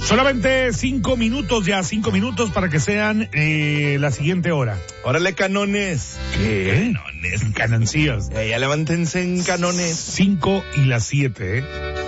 Solamente 5 minutos ya, 5 minutos para que sean la siguiente hora. Órale, canones. ¿Qué? Canones. Canoncillos. Ya levántense en canones. 5 y las 7,